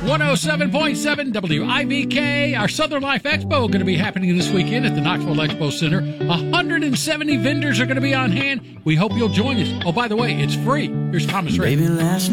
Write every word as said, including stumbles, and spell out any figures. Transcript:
one oh seven point seven W I V K. Our Southern Life Expo going to be happening this weekend at the Knoxville Expo Center. one hundred seventy vendors are going to be on hand. We hope you'll join us. Oh, by the way, it's free. Here's Thomas Ray. Baby, last